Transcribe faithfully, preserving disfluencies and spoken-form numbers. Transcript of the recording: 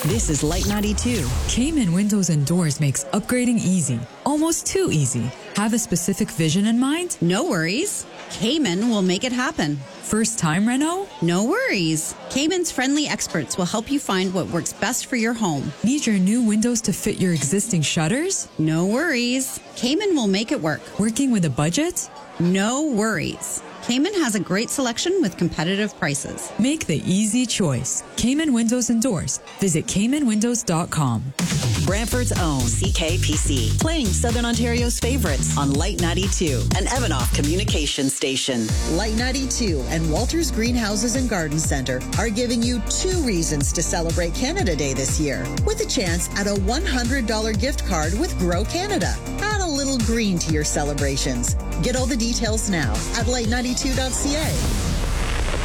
This is Light ninety-two. Cayman Windows and Doors makes upgrading easy. Almost too easy. Have a specific vision in mind? No worries. Cayman will make it happen. First time reno? No worries. Cayman's friendly experts will help you find what works best for your home. Need your new windows to fit your existing shutters? No worries. Cayman will make it work. Working with a budget? No worries. Cayman has a great selection with competitive prices. Make the easy choice. Cayman Windows and Doors. Visit cayman windows dot com. Brantford's own C K P C, playing Southern Ontario's favorites on Light ninety-two, an Evanoff communication station. Light ninety-two and Walters Greenhouses and Garden Centre are giving you two reasons to celebrate Canada Day this year, with a chance at a one hundred dollars gift card with Grow Canada. Add a little green to your celebrations. Get all the details now at light ninety-two dot c a.